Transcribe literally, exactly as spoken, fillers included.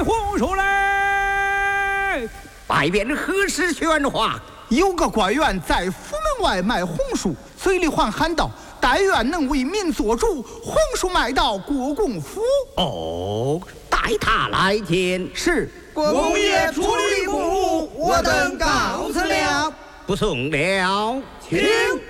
红薯嘞！ 外边何时喧哗？ 有个官员在府门外卖红薯，嘴里还喊道：“但愿能为民做主，红薯卖到国公府。” 哦，带他来见。 是。 公爷处理不，我等告辞了。 不送了。 请。